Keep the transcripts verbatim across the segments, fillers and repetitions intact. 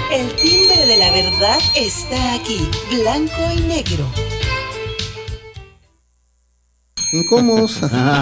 El timbre de la verdad está aquí, blanco y negro. Incómodos.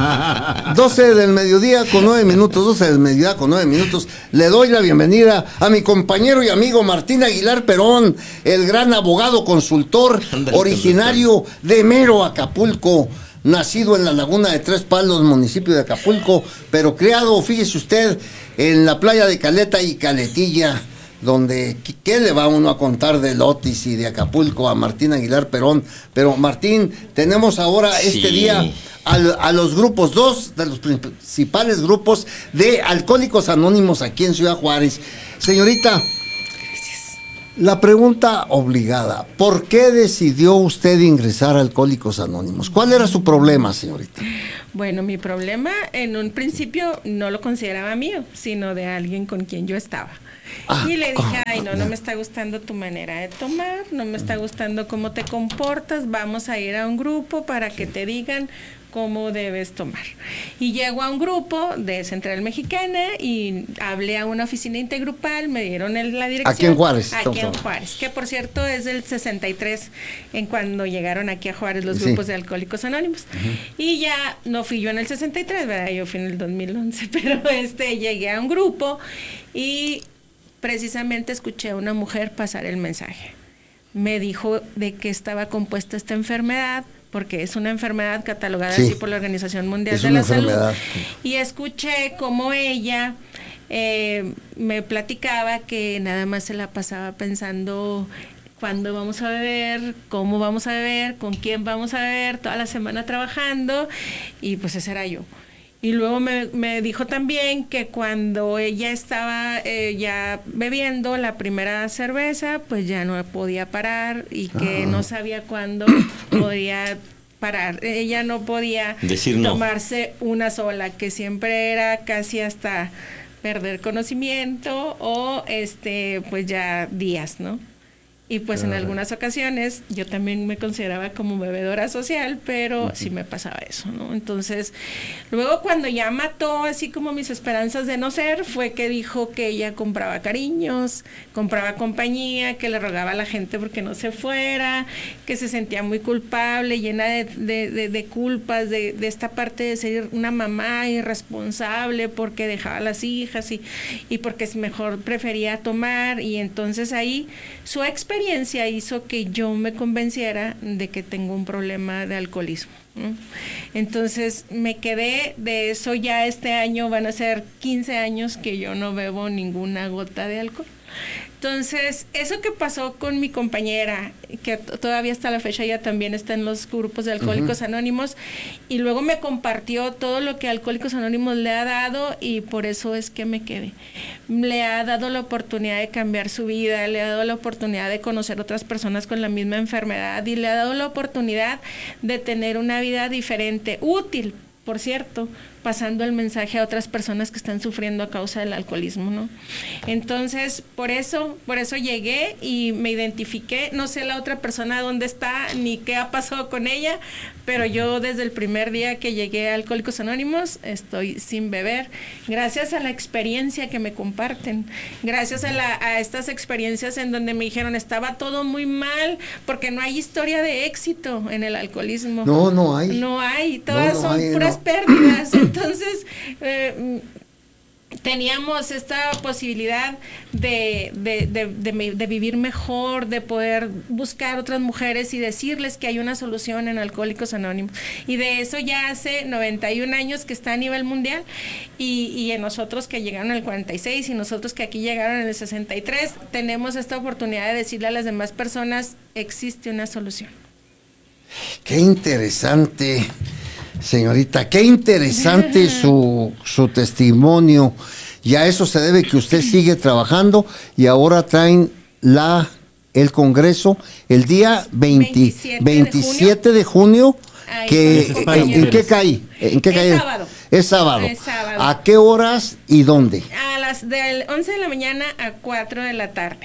doce del mediodía con nueve minutos, doce del mediodía con nueve minutos. Le doy la bienvenida a mi compañero y amigo Martín Aguilar Perón, el gran abogado consultor, Andale, originario de Mero, Acapulco, nacido en la Laguna de Tres Palos, municipio de Acapulco, pero criado, fíjese usted, en la playa de Caleta y Caletilla, donde, ¿qué le va uno a contar de Otis y de Acapulco a Martín Aguilar Perón? Pero Martín, tenemos ahora sí. este día a, a los grupos, dos de los principales grupos de Alcohólicos Anónimos aquí en Ciudad Juárez. Señorita, gracias. La pregunta obligada, ¿por qué decidió usted ingresar a Alcohólicos Anónimos? ¿Cuál era su problema, señorita? Bueno, mi problema en un principio no lo consideraba mío, sino de alguien con quien yo estaba. Ah, y le dije, ay, no, no me está gustando tu manera de tomar, no me está gustando cómo te comportas, vamos a ir a un grupo para que te digan cómo debes tomar. Y llego a un grupo de Central Mexicana y hablé a una oficina intergrupal, me dieron el, la dirección. Aquí en Juárez. Aquí en Juárez, que por cierto es del sesenta y tres, en cuando llegaron aquí a Juárez los grupos sí. de Alcohólicos Anónimos. Uh-huh. Y ya no fui yo en el sesenta y tres, ¿verdad? Yo fui en el dos mil once, pero este llegué a un grupo y precisamente escuché a una mujer pasar el mensaje. Me dijo de que estaba compuesta esta enfermedad, porque es una enfermedad catalogada sí, así por la Organización Mundial de la enfermedad. Salud. Y escuché cómo ella eh, me platicaba que nada más se la pasaba pensando cuándo vamos a beber, cómo vamos a beber, con quién vamos a beber, toda la semana trabajando, y pues ese era yo. Y luego me, me dijo también que cuando ella estaba eh, ya bebiendo la primera cerveza, pues ya no podía parar y que ah. no sabía cuándo podía parar. Ella no podía Decir tomarse no. una sola, que siempre era casi hasta perder conocimiento o este pues ya días, ¿no? Y pues en algunas ocasiones yo también me consideraba como bebedora social, pero uh-huh. sí me pasaba eso, ¿no? Entonces, luego cuando ya mató así como mis esperanzas de no ser, fue que dijo que ella compraba cariños, compraba compañía, que le rogaba a la gente porque no se fuera, que se sentía muy culpable, llena de, de, de, de culpas, de, de esta parte de ser una mamá irresponsable porque dejaba a las hijas y, y porque mejor prefería tomar. Y entonces ahí su experiencia experiencia hizo que yo me convenciera de que tengo un problema de alcoholismo, ¿no? Entonces me quedé de eso. Ya este año van a ser quince años que yo no bebo ninguna gota de alcohol. Entonces, eso que pasó con mi compañera, que t- todavía hasta la fecha ella también está en los grupos de Alcohólicos uh-huh. Anónimos, y luego me compartió todo lo que Alcohólicos Anónimos le ha dado, y por eso es que me quedé. Le ha dado la oportunidad de cambiar su vida, le ha dado la oportunidad de conocer otras personas con la misma enfermedad, y le ha dado la oportunidad de tener una vida diferente, útil, por cierto, pasando el mensaje a otras personas que están sufriendo a causa del alcoholismo, ¿no? Entonces, por eso, por eso llegué y me identifiqué. No sé la otra persona dónde está ni qué ha pasado con ella, pero yo desde el primer día que llegué a Alcohólicos Anónimos estoy sin beber, gracias a la experiencia que me comparten, gracias a, la, a estas experiencias en donde me dijeron estaba todo muy mal, porque no hay historia de éxito en el alcoholismo. No, no hay. No hay, todas no, no son hay, puras no. pérdidas. Entonces, eh, teníamos esta posibilidad de, de, de, de, de vivir mejor, de poder buscar otras mujeres y decirles que hay una solución en Alcohólicos Anónimos. Y de eso ya hace noventa y un años que está a nivel mundial, y, y en nosotros que llegaron en el cuarenta y seis y nosotros que aquí llegaron en el sesenta y tres, tenemos esta oportunidad de decirle a las demás personas, existe una solución. Qué interesante. Señorita, qué interesante su, su testimonio, y a eso se debe que usted sigue trabajando, y ahora traen la el congreso el día veinte, veintisiete de junio, que ¿en, ¿en qué cae? ¿En qué es cae? Sábado. Es sábado. Es sábado. ¿A qué horas y dónde? A las del once de la mañana a cuatro de la tarde.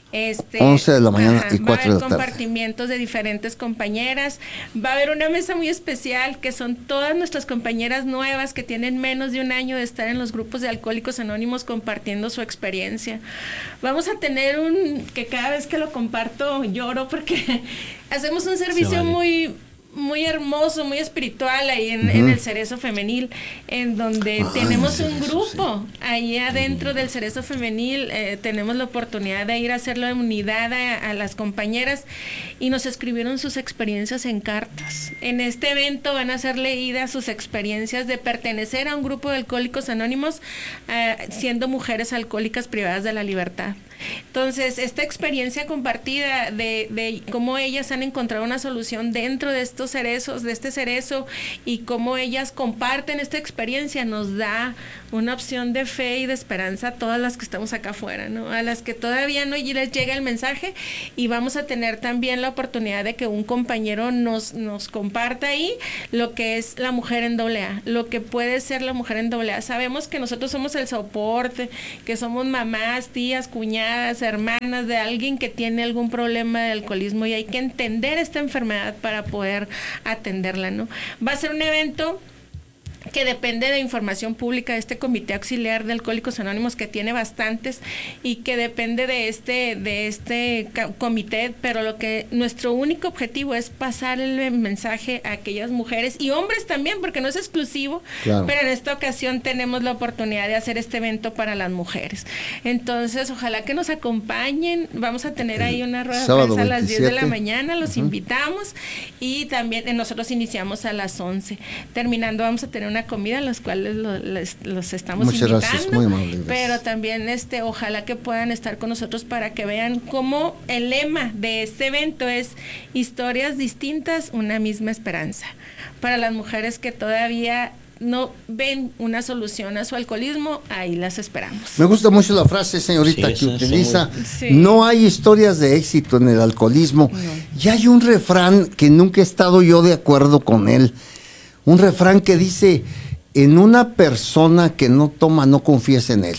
Este, once de la mañana ajá, y cuatro de la va a haber tarde. compartimientos de diferentes compañeras. Va a haber una mesa muy especial que son todas nuestras compañeras nuevas que tienen menos de un año de estar en los grupos de Alcohólicos Anónimos compartiendo su experiencia. Vamos a tener un, que cada vez que lo comparto lloro porque hacemos un servicio vale. muy... muy hermoso, muy espiritual ahí en, uh-huh. en el Cerezo Femenil, en donde Ay, tenemos un grupo sí. ahí adentro uh-huh. del Cerezo Femenil, eh, tenemos la oportunidad de ir a hacer la unidad a, a las compañeras y nos escribieron sus experiencias en cartas. En este evento van a ser leídas sus experiencias de pertenecer a un grupo de Alcohólicos Anónimos, eh, siendo mujeres alcohólicas privadas de la libertad. Entonces, esta experiencia compartida de, de cómo ellas han encontrado una solución dentro de estos cerezos, de este cerezo, y cómo ellas comparten esta experiencia, nos da una opción de fe y de esperanza a todas las que estamos acá afuera, ¿no? A las que todavía no les llega el mensaje, y vamos a tener también la oportunidad de que un compañero nos, nos comparta ahí lo que es la mujer en doble A, lo que puede ser la mujer en doble A. Sabemos que nosotros somos el soporte, que somos mamás, tías, cuñadas, hermanas de alguien que tiene algún problema de alcoholismo, y hay que entender esta enfermedad para poder atenderla, ¿no? Va a ser un evento que depende de información pública de este Comité Auxiliar de Alcohólicos Anónimos, que tiene bastantes, y que depende de este de este comité, pero lo que nuestro único objetivo es pasar el mensaje a aquellas mujeres y hombres también, porque no es exclusivo, claro. pero en esta ocasión tenemos la oportunidad de hacer este evento para las mujeres. Entonces, ojalá que nos acompañen. Vamos a tener ahí una rueda de prensa a las diez de la mañana, los uh-huh. invitamos, y también eh, nosotros iniciamos a las once. Terminando, vamos a tener una comida en las cuales lo, les, los estamos Muchas invitando, gracias, muy amable, gracias. Pero también este ojalá que puedan estar con nosotros para que vean cómo el lema de este evento es historias distintas, una misma esperanza. Para las mujeres que todavía no ven una solución a su alcoholismo, ahí las esperamos. Me gusta mucho la frase, señorita, sí, que utiliza, sí. no hay historias de éxito en el alcoholismo. No. Y hay un refrán que nunca he estado yo de acuerdo con él. Un refrán que dice, en una persona que no toma, no confíes en él.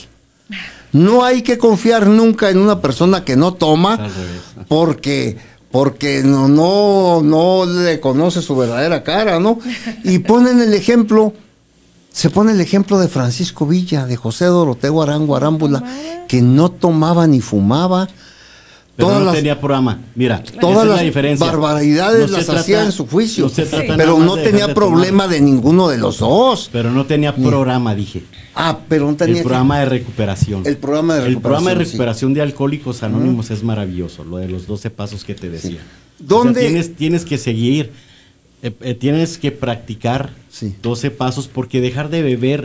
No hay que confiar nunca en una persona que no toma, porque, porque no, no, no le conoce su verdadera cara, ¿no? Y ponen el ejemplo, se pone el ejemplo de Francisco Villa, de José Doroteo Arango Arámbula, que no tomaba ni fumaba. Pero todas no las, tenía programa. Mira, todas esa las es la diferencia. barbaridades no las trata, hacía en su juicio, no se trata sí. nada pero más no de tenía de problema tomar. de ninguno de los dos. Pero no tenía programa, dije. Ah, pero no tenía... El programa de recuperación. El programa de recuperación, El programa de recuperación sí. de Alcohólicos Anónimos uh-huh. es maravilloso, lo de los doce pasos que te decía. Sí. ¿Dónde? O sea, tienes, tienes que seguir, eh, eh, tienes que practicar sí. doce pasos, porque dejar de beber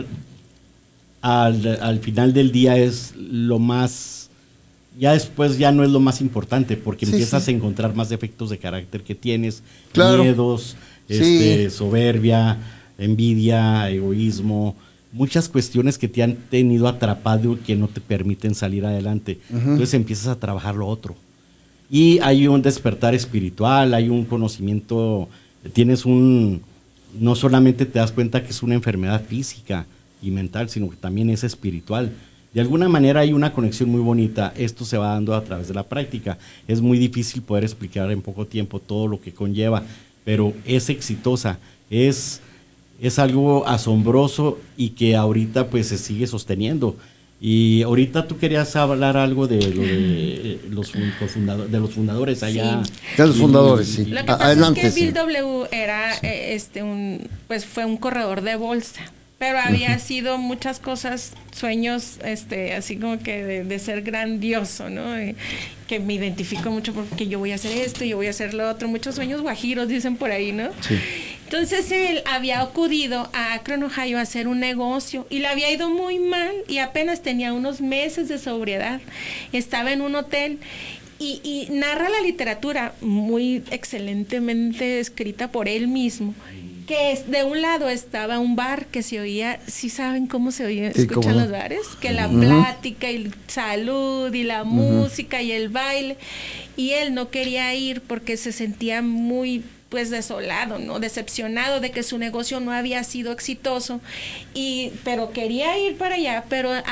al, al final del día es lo más... Ya después ya no es lo más importante, porque sí, empiezas sí. a encontrar más defectos de carácter que tienes, claro. miedos, este, sí. soberbia, envidia, egoísmo, muchas cuestiones que te han tenido atrapado y que no te permiten salir adelante. Uh-huh. Entonces empiezas a trabajar lo otro. Y hay un despertar espiritual, hay un conocimiento, tienes un, no solamente te das cuenta que es una enfermedad física y mental, sino que también es espiritual. De alguna manera hay una conexión muy bonita. Esto se va dando a través de la práctica. Es muy difícil poder explicar en poco tiempo todo lo que conlleva, pero es exitosa, es, es algo asombroso y que ahorita pues se sigue sosteniendo. Y ahorita tú querías hablar algo de, lo de, los, de los fundadores allá. Sí. De los fundadores, sí. Lo que pasa Adelante, es que Bill sí. W. era, eh, este, un, pues fue un corredor de bolsa. Pero había uh-huh. sido muchas cosas, sueños, este, así como que de, de ser grandioso, ¿no? Eh, que me identifico mucho porque yo voy a hacer esto, yo voy a hacer lo otro, muchos sueños guajiros dicen por ahí, ¿no? Sí. Entonces él había acudido a Akron, Ohio a hacer un negocio y le había ido muy mal y apenas tenía unos meses de sobriedad. Estaba en un hotel y, y narra la literatura muy excelentemente escrita por él mismo. Que es, de un lado estaba un bar que se oía, ¿sí saben cómo se oye, sí, escuchan ¿cómo? los bares? Que la uh-huh. plática y salud y la uh-huh. música y el baile. Y él no quería ir porque se sentía muy pues desolado, ¿no? Decepcionado de que su negocio no había sido exitoso, y pero quería ir para allá, pero a,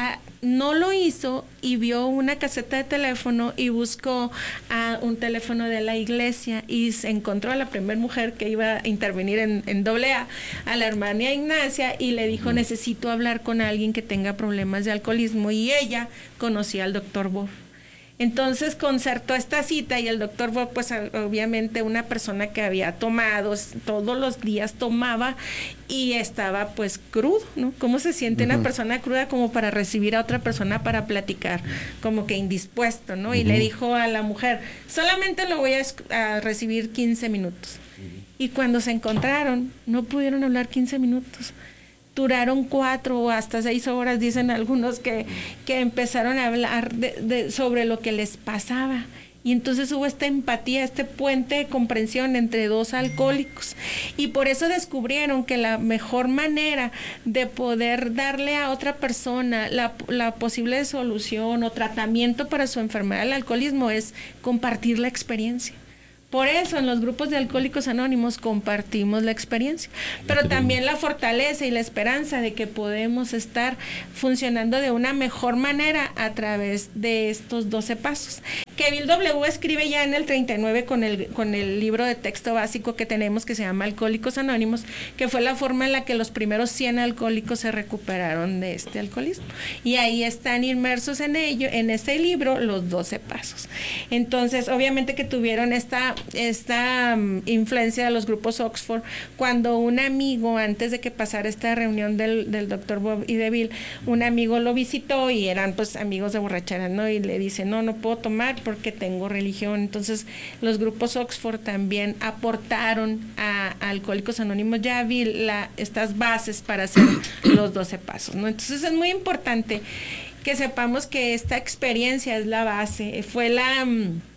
no lo hizo y vio una caseta de teléfono y buscó a un teléfono de la iglesia y se encontró a la primera mujer que iba a intervenir en, en doble A, a la hermana Ignacia, y le dijo, necesito hablar con alguien que tenga problemas de alcoholismo, y ella conocía al doctor Bob. Entonces concertó esta cita y el doctor Bob, pues obviamente una persona que había tomado, todos los días tomaba y estaba pues crudo, ¿no? ¿Cómo se siente uh-huh. una persona cruda como para recibir a otra persona para platicar? Como que indispuesto, ¿no? Uh-huh. Y le dijo a la mujer, solamente lo voy a, a recibir quince minutos. Uh-huh. Y cuando se encontraron, no pudieron hablar quince minutos. Duraron cuatro o hasta seis horas, dicen algunos, que, que empezaron a hablar de, de, sobre lo que les pasaba. Y entonces hubo esta empatía, este puente de comprensión entre dos alcohólicos. Y por eso descubrieron que la mejor manera de poder darle a otra persona la, la posible solución o tratamiento para su enfermedad del alcoholismo es compartir la experiencia. Por eso en los grupos de Alcohólicos Anónimos compartimos la experiencia, pero también la fortaleza y la esperanza de que podemos estar funcionando de una mejor manera a través de estos doce pasos. Que Bill W. escribe ya en el treinta y nueve con el, con el libro de texto básico que tenemos que se llama Alcohólicos Anónimos, que fue la forma en la que los primeros cien alcohólicos se recuperaron de este alcoholismo. Y ahí están inmersos en ello, en este libro, los doce pasos. Entonces, obviamente que tuvieron esta, esta um, influencia de los grupos Oxford, cuando un amigo, antes de que pasara esta reunión del, del doctor Bob y de Bill, un amigo lo visitó y eran pues amigos de borrachera, ¿no? Y le dice, no, no puedo tomar porque tengo religión. Entonces los grupos Oxford también aportaron a, a Alcohólicos Anónimos ya vi la, estas bases para hacer los doce pasos, ¿no? Entonces es muy importante que sepamos que esta experiencia es la base, fue la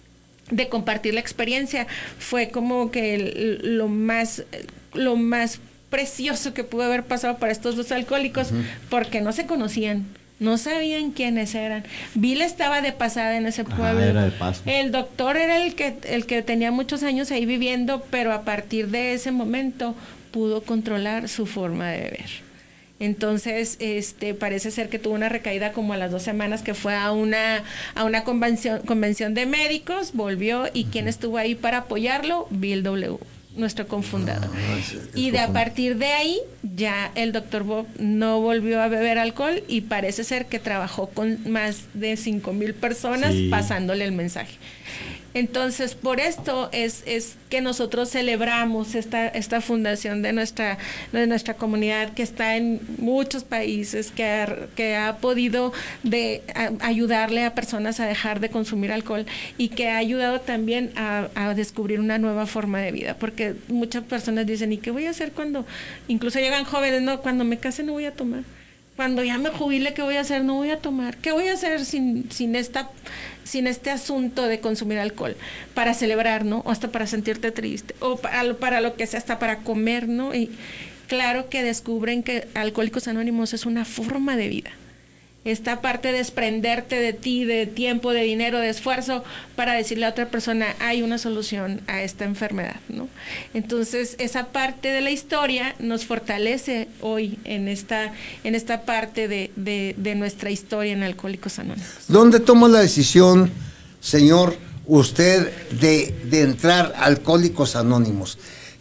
de compartir la experiencia, fue como que el, lo más lo más precioso que pudo haber pasado para estos dos alcohólicos, uh-huh. porque no se conocían. No sabían quiénes eran. Bill estaba de pasada en ese pueblo. Ajá, era de paso. El doctor era el que, el que tenía muchos años ahí viviendo, pero a partir de ese momento pudo controlar su forma de beber. Entonces, este, parece ser que tuvo una recaída como a las dos semanas, que fue a una, a una convención, convención de médicos, volvió, y ¿quién estuvo ahí para apoyarlo? Bill W., nuestro cofundador. No, es, es y de a partir de ahí ya el doctor Bob no volvió a beber alcohol y parece ser que trabajó con más de cinco mil personas, sí, pasándole el mensaje. Entonces, por esto es, es que nosotros celebramos esta, esta fundación de nuestra, de nuestra comunidad, que está en muchos países, que ha, que ha podido de, a, ayudarle a personas a dejar de consumir alcohol, y que ha ayudado también a, a descubrir una nueva forma de vida, porque muchas personas dicen, ¿y qué voy a hacer cuando? Incluso llegan jóvenes, no, cuando me case no voy a tomar. Cuando ya me jubile, ¿qué voy a hacer? No voy a tomar. ¿Qué voy a hacer sin, sin, esta, sin este asunto de consumir alcohol? Para celebrar, ¿no? O hasta para sentirte triste. O para, para lo que sea, hasta para comer, ¿no? Y claro que descubren que Alcohólicos Anónimos es una forma de vida. Esta parte de desprenderte de ti, de tiempo, de dinero, de esfuerzo, para decirle a otra persona, hay una solución a esta enfermedad, ¿no? Entonces, esa parte de la historia nos fortalece hoy en esta, en esta parte de, de, de nuestra historia en Alcohólicos Anónimos. ¿Dónde tomó la decisión, señor, usted, de, de entrar a Alcohólicos Anónimos?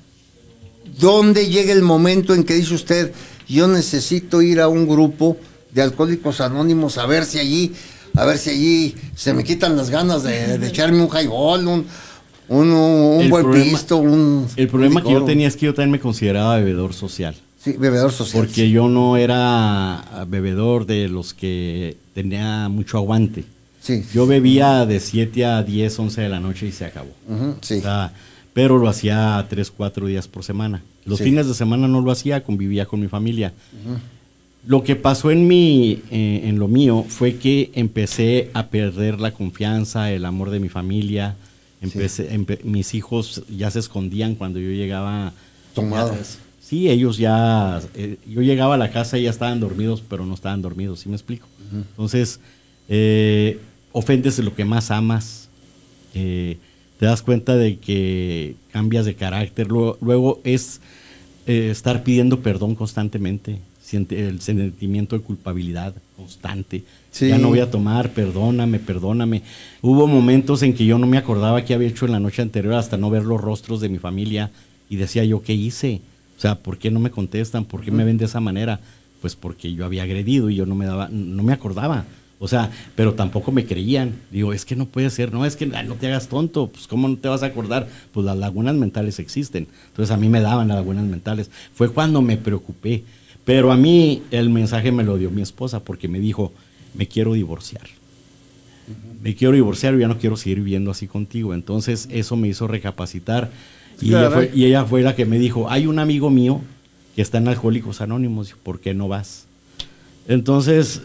¿Dónde llega el momento en que dice usted, yo necesito ir a un grupo de Alcohólicos Anónimos, a ver si allí, a ver si allí se me quitan las ganas de, de echarme un highball, un, un, un buen problema, pisto, un... El problema un que yo tenía es que yo también me consideraba bebedor social. Sí, bebedor social. Porque sí, yo no era bebedor de los que tenía mucho aguante. Sí. Yo bebía de siete a diez, once de la noche y se acabó. Uh-huh, sí. O sea, pero lo hacía tres, cuatro días por semana. Los sí. fines de semana no lo hacía, convivía con mi familia. Uh-huh. Lo que pasó en mí, eh, en lo mío, fue que empecé a perder la confianza, el amor de mi familia. Empecé, sí. empe- mis hijos ya se escondían cuando yo llegaba. Tomados. Sí, ellos ya, eh, yo llegaba a la casa y ya estaban dormidos, pero no estaban dormidos, ¿sí me explico? Uh-huh. Entonces, eh, ofendes de lo que más amas, eh, te das cuenta de que cambias de carácter, luego, luego es eh, estar pidiendo perdón constantemente. El sentimiento de culpabilidad. constante. Sí. Ya no voy a tomar, perdóname, perdóname. Hubo momentos en que yo no me acordaba qué había hecho en la noche anterior hasta no ver los rostros de mi familia y decía yo, ¿qué hice? O sea, ¿por qué no me contestan? ¿Por qué me ven de esa manera? Pues porque yo había agredido y yo no me daba, no me acordaba. O sea, pero tampoco me creían. Digo, es que no puede ser, no, es que ay, no te hagas tonto, pues ¿cómo no te vas a acordar? Pues las lagunas mentales existen. Entonces a mí me daban las lagunas mentales. Fue cuando me preocupé. Pero a mí el mensaje me lo dio mi esposa porque me dijo, me quiero divorciar. Uh-huh. Me quiero divorciar y ya no quiero seguir viviendo así contigo. Entonces eso me hizo recapacitar. Y ella, fue, y ella fue la que me dijo, hay un amigo mío que está en Alcohólicos Anónimos, ¿por qué no vas? Entonces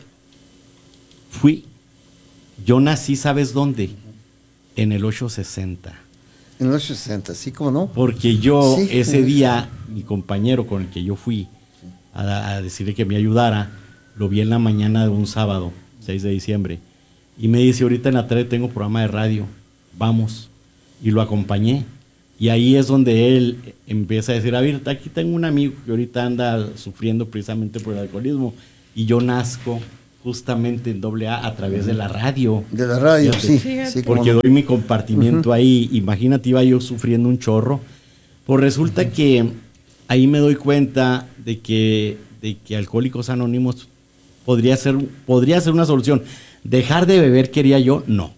fui. Yo nací, ¿sabes dónde? En el ochocientos sesenta. En el ochocientos sesenta, sí, ¿cómo no? Porque yo sí, ese día, mi compañero con el que yo fui a, a decirle que me ayudara, lo vi en la mañana de un sábado, seis de diciembre, y me dice, ahorita en la tarde tengo programa de radio, vamos. Y lo acompañé. Y ahí es donde él empieza a decir, a ver, aquí tengo un amigo que ahorita anda sufriendo precisamente por el alcoholismo, y yo nazco justamente en doble A a través de la radio. De la radio, Fíjate, sí. sí porque no. doy mi compartimiento uh-huh. ahí. Imagínate, iba yo sufriendo un chorro. Pues resulta uh-huh. que ahí me doy cuenta de que, de que Alcohólicos Anónimos podría ser, podría ser una solución. Dejar de beber quería yo, no.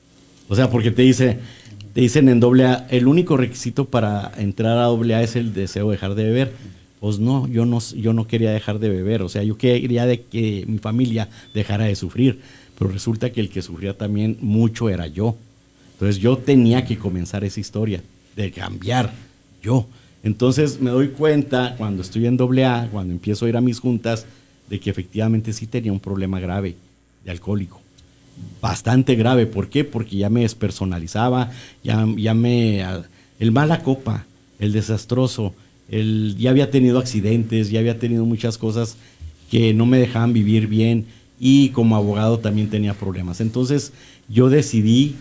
O sea, porque te dice, te dicen en doble A, el único requisito para entrar a doble A es el deseo de dejar de beber. Pues no, yo no, yo no quería dejar de beber, o sea, yo quería de que mi familia dejara de sufrir, pero resulta que el que sufría también mucho era yo. Entonces yo tenía que comenzar esa historia de cambiar yo. Entonces me doy cuenta cuando estoy en doble A, cuando empiezo a ir a mis juntas, de que efectivamente sí tenía un problema grave de alcohólico. Bastante grave, ¿por qué? Porque ya me despersonalizaba, ya, ya me... el mala copa, el desastroso, el, ya había tenido accidentes, ya había tenido muchas cosas que no me dejaban vivir bien y como abogado también tenía problemas. Entonces yo decidí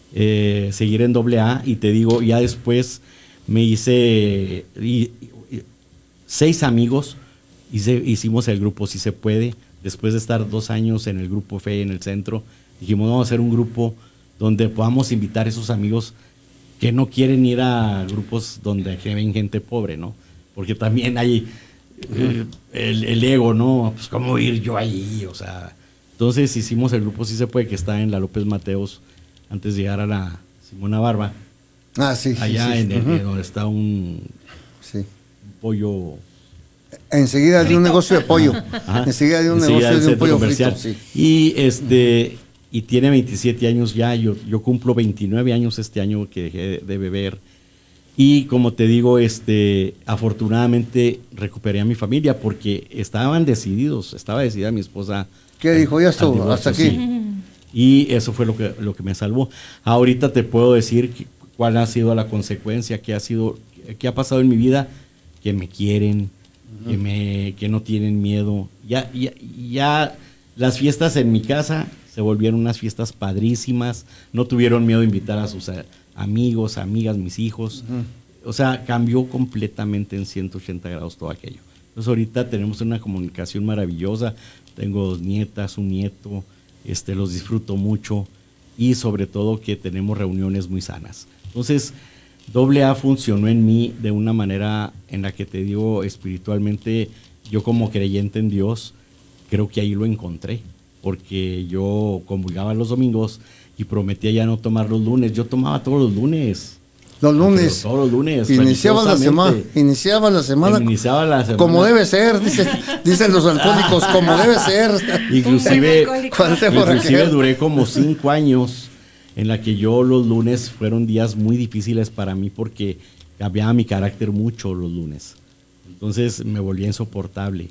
eh, seguir en doble A y te digo, ya después me hice y, y, seis amigos, hice, hicimos el grupo Si Se Puede, después de estar dos años en el grupo Fe en el centro, dijimos vamos a hacer un grupo donde podamos invitar a esos amigos que no quieren ir a grupos donde ven gente pobre, ¿no? Porque también hay eh, el, el ego, ¿no? Pues cómo ir yo ahí, o sea. Entonces hicimos el grupo Si Se Puede, que está en la López Mateos, antes de llegar a la Simona Barba. Ah, sí, allá sí, sí, en sí. el, Uh-huh. donde está un, sí. un pollo. Enseguida de un negocio de pollo. Ajá. Enseguida de un Enseguida negocio de un pollo comercial. frito, sí. Y este y tiene veintisiete años ya, yo, yo cumplo veintinueve años este año que dejé de beber. Y como te digo, este afortunadamente recuperé a mi familia porque estaban decididos, estaba decidida mi esposa. ¿Qué dijo? Ya estuvo, hasta aquí. Sí. Y eso fue lo que, lo que me salvó. Ahorita te puedo decir que, cuál ha sido la consecuencia, qué ha sido, qué ha pasado en mi vida, que me quieren, uh-huh. que me, que no tienen miedo. Ya, ya, ya las fiestas en mi casa se volvieron unas fiestas padrísimas, no tuvieron miedo de invitar a sus a, amigos, amigas, mis hijos. Uh-huh. O sea, cambió completamente en ciento ochenta grados todo aquello. Entonces ahorita tenemos una comunicación maravillosa, tengo dos nietas, un nieto, este, los disfruto mucho y sobre todo que tenemos reuniones muy sanas. Entonces, doble A funcionó en mí de una manera en la que te digo espiritualmente, yo como creyente en Dios, creo que ahí lo encontré. Porque yo comulgaba los domingos y prometía ya no tomar los lunes. Yo tomaba todos los lunes. Los lunes. Pero todos los lunes. Iniciaba la semana. Iniciaba la semana. Iniciaba la semana. Como debe ser, dice, dicen los alcohólicos, como debe ser. Inclusive, inclusive duré como cinco años en la que yo los lunes fueron días muy difíciles para mí porque cambiaba mi carácter mucho los lunes. Entonces me volvía insoportable.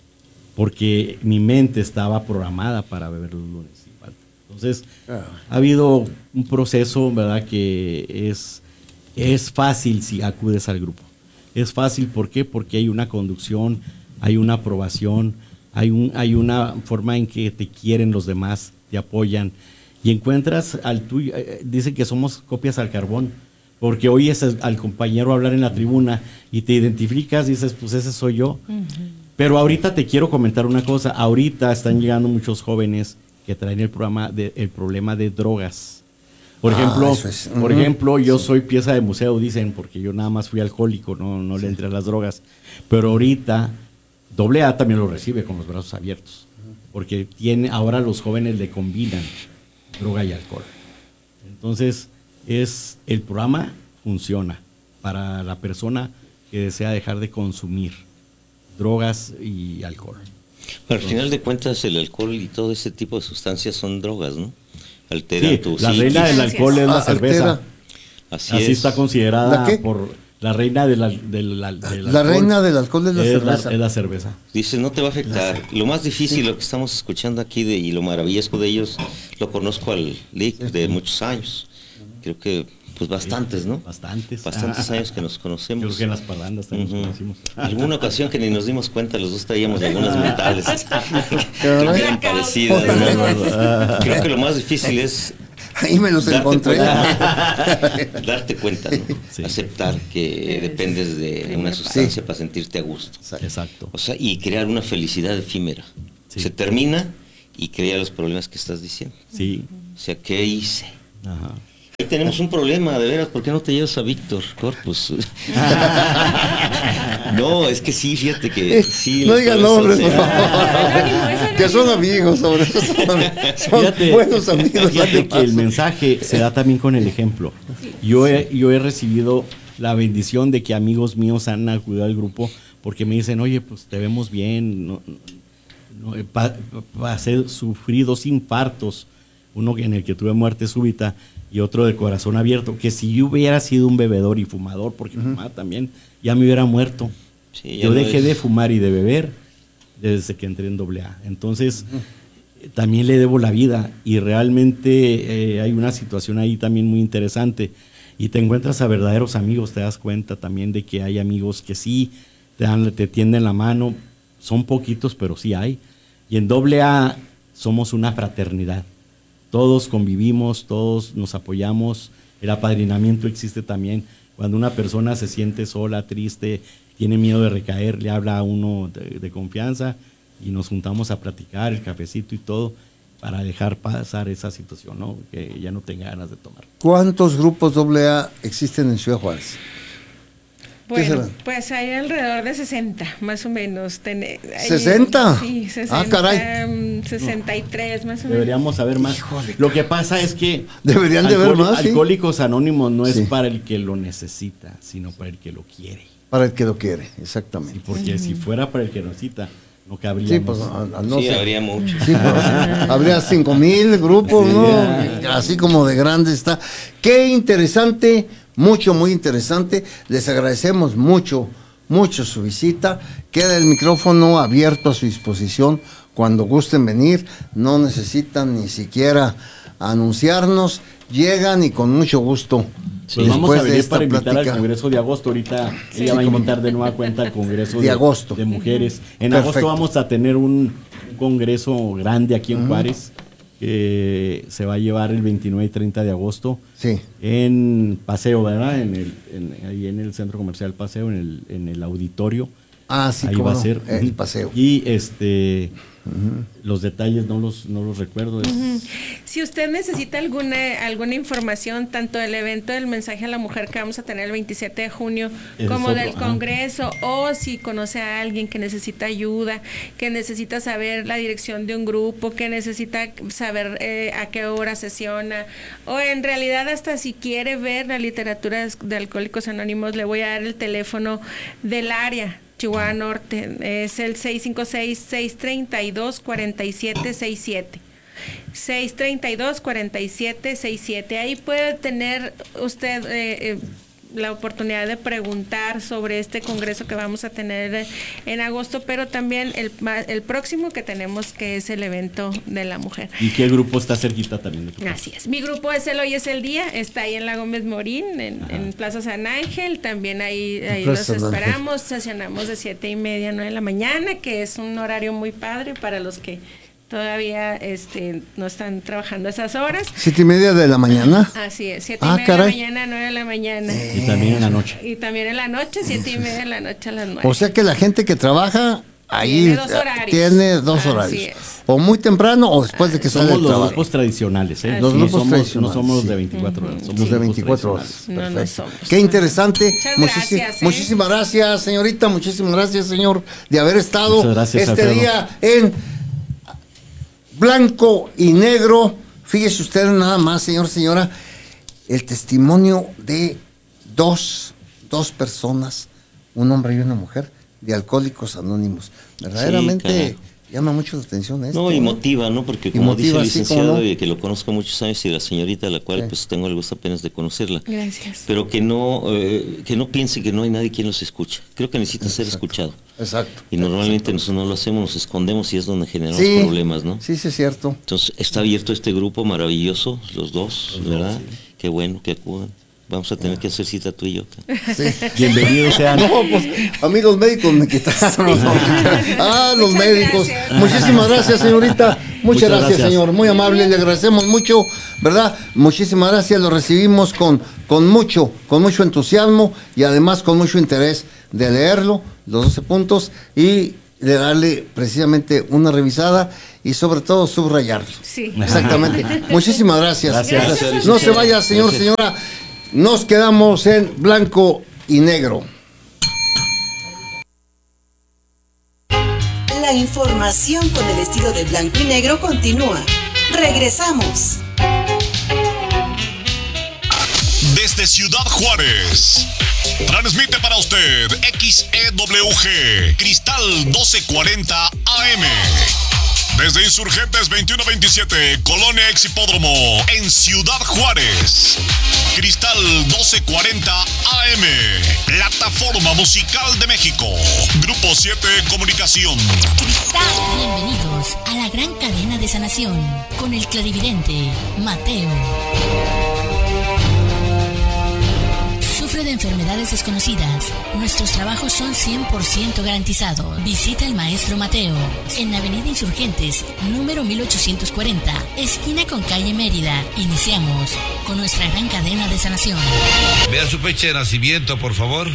Porque mi mente estaba programada para beber los lunes. Entonces, ah. ha habido un proceso, ¿verdad?, que es, es fácil si acudes al grupo. Es fácil, ¿por qué? Porque hay una conducción, hay una aprobación, hay, un, hay una forma en que te quieren los demás, te apoyan, y encuentras al tuyo, eh, dicen que somos copias al carbón, porque oyes al compañero hablar en la tribuna y te identificas, dices, pues ese soy yo. Uh-huh. Pero ahorita te quiero comentar una cosa. Ahorita están llegando muchos jóvenes que traen el programa de, el problema de drogas. Por Ah, ejemplo, eso es. por Ujú. ejemplo, yo soy pieza de museo, dicen, porque yo nada más fui alcohólico, no, no le entré a las drogas. Pero ahorita doble A también lo recibe con los brazos abiertos, porque tiene ahora los jóvenes le combinan droga y alcohol. Entonces, es el programa funciona para la persona que desea dejar de consumir drogas y alcohol. Pero al final de cuentas el alcohol y todo ese tipo de sustancias son drogas, ¿no? Alteran Sí, tu la psiquis. reina del alcohol es la Ah, cerveza. altera. Así, Así es. está considerada ¿La qué? por la reina del, al- del, al- del La alcohol. reina del alcohol es la cerveza. es la cerveza. Dice, no te va a afectar. Lo más difícil, lo que estamos escuchando aquí de, y lo maravilloso de ellos, lo conozco al Lick de muchos años. Creo que, pues bastantes, ¿no? Bastantes. Bastantes Ah, años que nos conocemos. Creo que en las parrandas también Ujú. nos conocimos. Alguna ocasión que ni nos dimos cuenta, los dos traíamos algunas mentales que Caray. eran parecidas, ¿no? Creo que lo más difícil es Ahí me los darte encontré. cuenta, darte cuenta, ¿no? Sí. Aceptar que dependes de una sustancia para sentirte a gusto. Exacto. O sea, y crear una felicidad efímera. Sí. Se termina y crea los problemas que estás diciendo. Sí. O sea, ¿qué hice? Ajá. Ahí tenemos un problema, de veras, ¿por qué no te llevas a Víctor Corpus? No, es que sí, fíjate que sí. No los digan problemas nombres, por sociales- favor. Que son amigos, sobre todo. Son, son Fíjate, buenos amigos. fíjate que el además. mensaje se da también con el ejemplo. Yo he, yo he recibido la bendición de que amigos míos han acudido al grupo porque me dicen, oye, pues te vemos bien, no, no, pa- pasé sufrí dos infartos, uno en el que tuve muerte súbita y otro de corazón abierto, que si yo hubiera sido un bebedor y fumador, porque fumaba también, ya me hubiera muerto. Sí, ya Yo no dejé es- de fumar y de beber desde que entré en doble A. Entonces, eh, también le debo la vida y realmente eh, hay una situación ahí también muy interesante. Y te encuentras a verdaderos amigos, te das cuenta también de que hay amigos que sí te, dan, te tienden la mano, son poquitos, pero sí hay. Y en doble A somos una fraternidad. Todos convivimos, todos nos apoyamos, el apadrinamiento existe también. Cuando una persona se siente sola, triste, tiene miedo de recaer, le habla a uno de, de confianza y nos juntamos a platicar, el cafecito y todo, para dejar pasar esa situación, ¿no? Que ya no tenga ganas de tomar. ¿Cuántos grupos doble A existen en Ciudad Juárez? Bueno, será? pues hay alrededor de sesenta, más o menos. Ten- hay- ¿sesenta? Sí, sesenta, Ah, caray. mm, sesenta y tres, más o menos. Deberíamos saber más. Lo que pasa es que Deberían de haber Alcohol- más, sí. Alcohólicos Anónimos no es Sí. para el que lo necesita, sino para el que lo quiere. Para el que lo quiere, Y exactamente. porque si fuera para el que lo necesita, no cabría. Sí, pues a- a no sí, sé. habría mucho. Sí, pues, habría cinco mil grupos, ¿no? Así como de grande está. Qué interesante, mucho, muy interesante. Les agradecemos mucho, mucho su visita. Queda el micrófono abierto a su disposición cuando gusten venir. No necesitan ni siquiera anunciarnos. Llegan y con mucho gusto. Pues vamos a después de venir esta para invitar plática. al Congreso de agosto. Ahorita ella va a invitar de nueva cuenta al Congreso De agosto. de mujeres. En Perfecto. agosto vamos a tener un, un congreso grande aquí en Juárez que se va a llevar el veintinueve y treinta de agosto Sí. en Paseo, ¿verdad? En el, en- ahí en el Centro Comercial Paseo, en el, en el auditorio. Ah, sí, ahí cómo va a no, ser. el Ujú. paseo. Y este los detalles no los, no los recuerdo. es- Si usted necesita alguna alguna información, tanto del evento del mensaje a la mujer que vamos a tener el veintisiete de junio, Ese como es otro, del ajá. congreso, o si conoce a alguien que necesita ayuda, que necesita saber la dirección de un grupo, que necesita saber eh, a qué hora sesiona, o en realidad hasta si quiere ver la literatura de, de Alcohólicos Anónimos, le voy a dar el teléfono del área. Chihuahua Norte, es el seis cinco seis, seis tres dos, cuatro siete seis siete. seis tres dos, cuatro siete seis siete. Ahí puede tener usted eh, eh, la oportunidad de preguntar sobre este congreso que vamos a tener eh, en agosto, pero también el, ma- el próximo que tenemos, que es el evento de la mujer. ¿Y qué grupo está cerquita también de tu casa? Así es. Mi grupo es El Hoy es el Día, está ahí en la Gómez Morín, en, en Plaza San Ángel, también ahí, ahí los Plaza San Ángel. esperamos, sesionamos de siete y media a nueve de la mañana, que es un horario muy padre para los que todavía este, no están trabajando esas horas. ¿Siete y media de la mañana? Así es, siete Ah, y media de la caray. mañana a nueve de la mañana. Y también en la noche. Y también en la noche, siete y media de la noche a las nueve. O sea que la gente que trabaja ahí Tiene dos horarios. tiene dos Así horarios. es. O muy temprano o después de que sale Somos del los trabajo. grupos tradicionales, ¿eh? Los Sí, grupos somos- tradicionales, No somos sí. de veinticuatro horas. Somos Los de grupos veinticuatro horas. tradicionales. No, no Perfecto. somos. Qué interesante. Muchas Muchísi- gracias, ¿eh? Muchísimas gracias, señorita. Muchísimas gracias, señor, de haber estado Muchas gracias, este Alfredo. día en Blanco y Negro. Fíjese usted nada más, señor, señora, el testimonio de dos, dos personas, un hombre y una mujer, de Alcohólicos Anónimos. Verdaderamente caray. llama mucho la atención esto. No, y motiva, ¿no? Porque Y como motiva, dice el sí, cómo licenciado, no. y que lo conozco muchos años, y la señorita, a la cual Sí. pues tengo el gusto apenas de conocerla. Gracias. Pero que no, eh, que no piense que no hay nadie quien los escucha. Creo que necesita ser Exacto. escuchado. Exacto. Y normalmente nosotros no lo hacemos, nos escondemos y es donde generamos Sí, problemas, ¿no? sí, sí, es cierto. Entonces, está abierto este grupo maravilloso, los dos, ¿verdad? Qué bueno que acudan. Vamos a tener que hacer cita tú y yo. Sí. Bienvenidos sean. No, pues a mí los médicos me quitaron. Ah, los Muchas médicos. gracias. Muchísimas gracias, señorita. Muchas, Muchas gracias, gracias. señor. Muy amable, le agradecemos mucho, ¿verdad? Muchísimas gracias, lo recibimos con, con mucho, con mucho entusiasmo y además con mucho interés de leerlo, los doce puntos, y de darle precisamente una revisada y sobre todo subrayarlo. Sí. Exactamente. Muchísimas gracias. Gracias. Gracias. No se vaya, señor, Gracias. señora. Nos quedamos en Blanco y Negro. La información con el estilo de Blanco y Negro continúa. Regresamos. Desde Ciudad Juárez, transmite para usted X E W G, Cristal doce cuarenta A M. Desde Insurgentes veintiuno veintisiete, Colonia Ex Hipódromo, en Ciudad Juárez. Cristal doce cuarenta A M, Plataforma Musical de México. Grupo siete Comunicación. Bienvenidos a la gran cadena de sanación con el clarividente Mateo. Sufre de enfermedades desconocidas. Nuestros trabajos son cien por ciento garantizados. Visita al maestro Mateo en Avenida Insurgentes, número mil ochocientos cuarenta, esquina con calle Mérida. Iniciamos con nuestra gran cadena de sanación. Vea su fecha de nacimiento, por favor.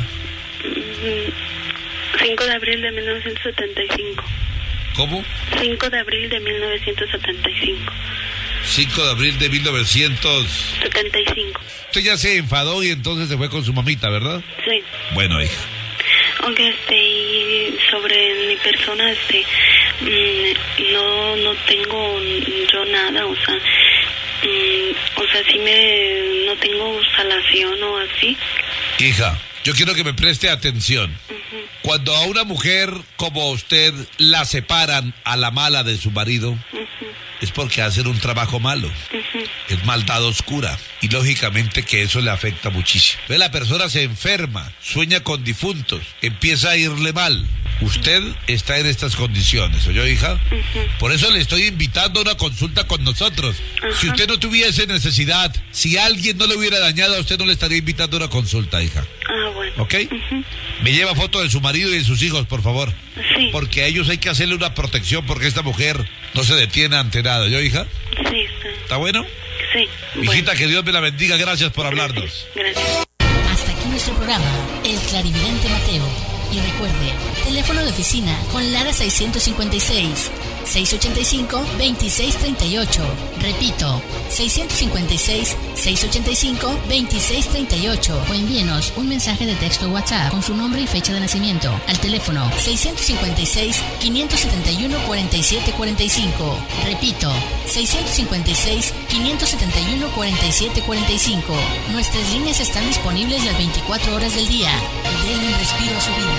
cinco de abril de mil novecientos setenta y cinco. ¿Cómo? cinco de abril de mil novecientos setenta y cinco. cinco de abril de mil novecientos. setenta y cinco. Usted ya se enfadó y entonces se fue con su mamita, ¿verdad? Sí. Bueno, hija. Aunque este, y sobre mi persona, este, mmm, no, no tengo yo nada, o sea, mmm, o sea, sí me, no tengo salación o así. Hija, yo quiero que me preste atención. Uh-huh. Cuando a una mujer como usted la separan a la mala de su marido, Uh-huh. es porque hacen un trabajo malo. Uh-huh. Es maldad oscura. Y lógicamente que eso le afecta muchísimo. Ve, la persona se enferma, sueña con difuntos, empieza a irle mal. Usted está en estas condiciones, ¿oyó, hija? Uh-huh. Por eso le estoy invitando a una consulta con nosotros. Ajá. Si usted no tuviese necesidad, si alguien no le hubiera dañado, a usted no le estaría invitando a una consulta, hija. Ah, bueno. ¿Ok? Uh-huh. Me lleva foto de su marido y de sus hijos, por favor. Sí. Porque a ellos hay que hacerle una protección porque esta mujer no se detiene ante nada, ¿yo, hija? Sí, está. ¿Está bueno? Sí. Hijita, que Dios me la bendiga. Gracias por hablarnos. Gracias. Hasta aquí nuestro programa, El Clarividente Mateo. Y recuerde, teléfono de oficina con Lara seiscientos cincuenta y seis, seiscientos ochenta y cinco, veintiséis treinta y ocho. Repito, seiscientos cincuenta y seis, seiscientos ochenta y cinco, veintiséis treinta y ocho. O envíenos un mensaje de texto o WhatsApp con su nombre y fecha de nacimiento al teléfono seiscientos cincuenta y seis, quinientos setenta y uno, cuarenta y siete cuarenta y cinco. Repito, seiscientos cincuenta y seis, quinientos setenta y uno, cuarenta y siete cuarenta y cinco. Nuestras líneas están disponibles las veinticuatro horas del día. Denle un respiro a su vida.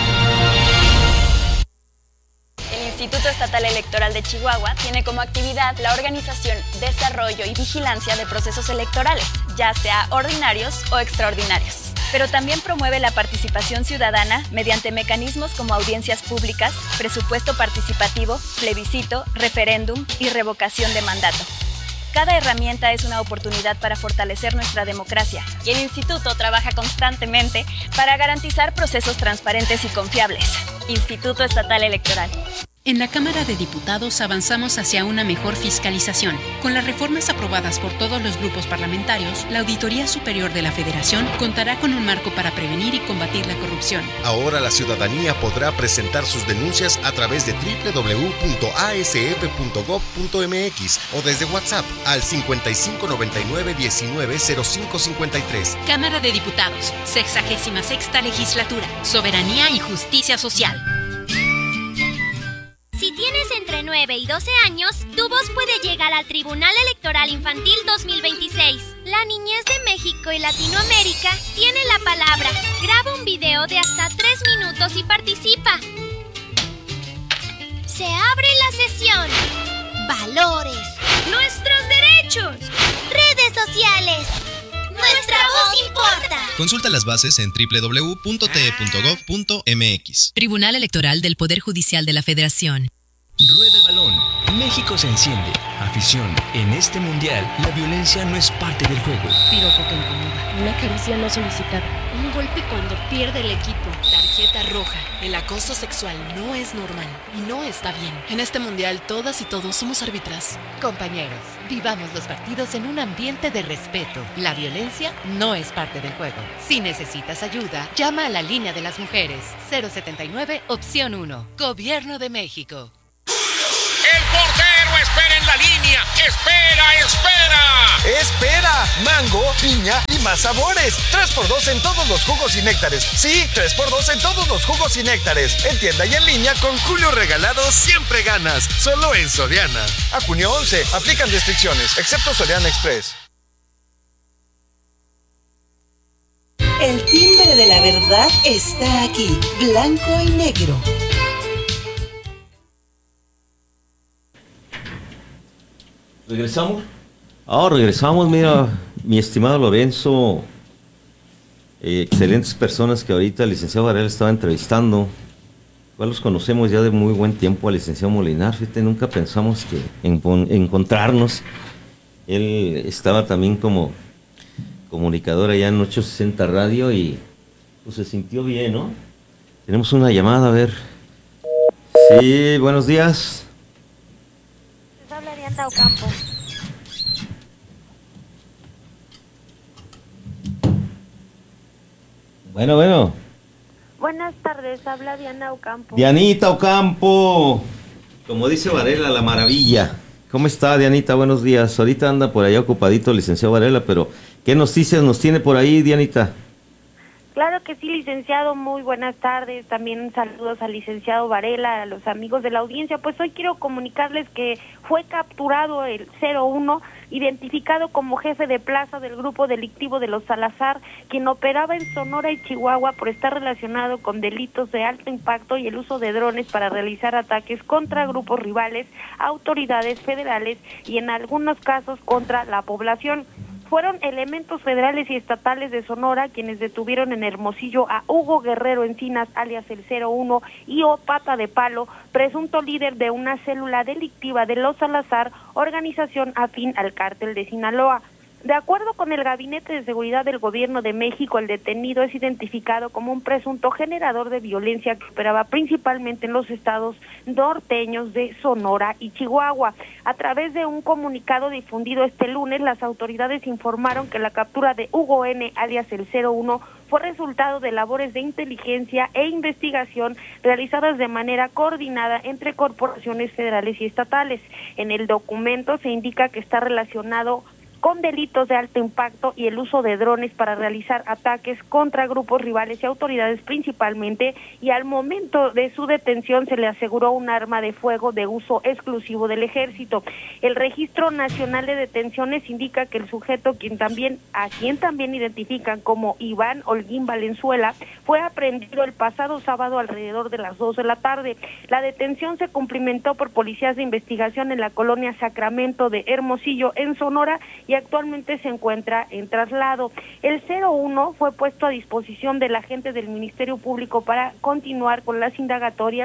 El Instituto Estatal Electoral de Chihuahua tiene como actividad la organización, desarrollo y vigilancia de procesos electorales, ya sea ordinarios o extraordinarios. Pero también promueve la participación ciudadana mediante mecanismos como audiencias públicas, presupuesto participativo, plebiscito, referéndum y revocación de mandato. Cada herramienta es una oportunidad para fortalecer nuestra democracia y el Instituto trabaja constantemente para garantizar procesos transparentes y confiables. Instituto Estatal Electoral. En la Cámara de Diputados avanzamos hacia una mejor fiscalización. Con las reformas aprobadas por todos los grupos parlamentarios, la Auditoría Superior de la Federación contará con un marco para prevenir y combatir la corrupción. Ahora la ciudadanía podrá presentar sus denuncias a través de doble u doble u doble u punto a s f punto gob punto m x o desde WhatsApp al cincuenta y cinco noventa y nueve diecinueve cero cinco cincuenta y tres. Cámara de Diputados, sexagésima sexta legislatura, soberanía y justicia social. Si tienes entre nueve y doce años, tu voz puede llegar al Tribunal Electoral Infantil dos mil veintiséis. La niñez de México y Latinoamérica tiene la palabra. Graba un video de hasta tres minutos y participa. Se abre la sesión. Valores. Nuestros derechos. Redes sociales. Nuestra voz importa. Consulta las bases en doble u doble u doble u punto t e punto gob punto m x. Tribunal Electoral del Poder Judicial de la Federación. Rueda el balón. México se enciende. Afición. En este mundial, la violencia no es parte del juego. Piropo que incomoda. Una caricia no solicitada. Un golpe cuando pierde el equipo. Tarjeta roja. El acoso sexual no es normal y no está bien. En este mundial, todas y todos somos árbitras. Compañeros, vivamos los partidos en un ambiente de respeto. La violencia no es parte del juego. Si necesitas ayuda, llama a la línea de las mujeres. cero setenta y nueve, opción uno. Gobierno de México. ¡El portero espera en la línea! ¡Espera, espera! ¡Espera! Mango, piña y más sabores. tres por dos en todos los jugos y néctares. Sí, tres por dos en todos los jugos y néctares. En tienda y en línea con Julio Regalado siempre ganas. Solo en Soriana. A junio once. Aplican restricciones, excepto Soriana Express. El timbre de la verdad está aquí. Blanco y negro. ¿Regresamos? Ah, regresamos, mira, mi estimado Lorenzo, eh, excelentes personas que ahorita el licenciado Varela estaba entrevistando, igual los conocemos ya de muy buen tiempo al licenciado Molinar, fíjate, nunca pensamos que en, encontrarnos, él estaba también como comunicador allá en ochocientos sesenta Radio y pues se sintió bien, ¿no? Tenemos una llamada, a ver. Sí, buenos días. Habla Diana Ocampo. Bueno, bueno. Buenas tardes, habla Diana Ocampo. Dianita Ocampo, como dice Varela, la maravilla. ¿Cómo está, Dianita? Buenos días. Ahorita anda por allá ocupadito el licenciado Varela, pero ¿qué noticias nos tiene por ahí, Dianita? Claro que sí, licenciado, muy buenas tardes. También saludos al licenciado Varela, a los amigos de la audiencia. Pues hoy quiero comunicarles que fue capturado el cero uno, identificado como jefe de plaza del grupo delictivo de los Salazar, quien operaba en Sonora y Chihuahua por estar relacionado con delitos de alto impacto y el uso de drones para realizar ataques contra grupos rivales, autoridades federales y en algunos casos contra la población. Fueron elementos federales y estatales de Sonora quienes detuvieron en Hermosillo a Hugo Guerrero Encinas, alias el cero uno, y O Pata de Palo, presunto líder de una célula delictiva de los Salazar, organización afín al cártel de Sinaloa. De acuerdo con el Gabinete de Seguridad del Gobierno de México, el detenido es identificado como un presunto generador de violencia que operaba principalmente en los estados norteños de Sonora y Chihuahua. A través de un comunicado difundido este lunes, las autoridades informaron que la captura de Hugo N., alias el cero uno, fue resultado de labores de inteligencia e investigación realizadas de manera coordinada entre corporaciones federales y estatales. En el documento se indica que está relacionado con delitos de alto impacto y el uso de drones para realizar ataques contra grupos rivales y autoridades principalmente, y al momento de su detención se le aseguró un arma de fuego de uso exclusivo del ejército. El Registro Nacional de Detenciones indica que el sujeto, quien también a quien también identifican como Iván Holguín Valenzuela, fue aprehendido el pasado sábado alrededor de las dos de la tarde. La detención se cumplimentó por policías de investigación en la colonia Sacramento de Hermosillo, en Sonora, y actualmente se encuentra en traslado. El cero uno fue puesto a disposición del agente del Ministerio Público para continuar con las indagatorias